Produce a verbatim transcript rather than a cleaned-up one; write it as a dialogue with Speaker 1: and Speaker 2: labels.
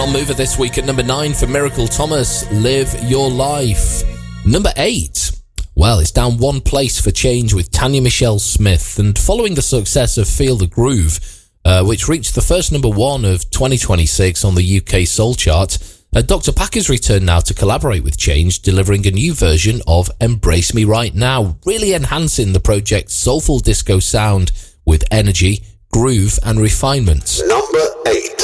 Speaker 1: On Mover this week at number nine for Miracle Thomas, Live Your Life. Number eight, well, it's down one place for change with Tanya Michelle Smith. And following the success of Feel the Groove, uh, which reached the first number one of twenty twenty-six on the U K Soul Chart, uh, Doctor Pack has returned now to collaborate with Change, delivering a new version of Embrace Me Right Now, really enhancing the project's soulful disco sound with energy, groove and refinement.
Speaker 2: Number eight.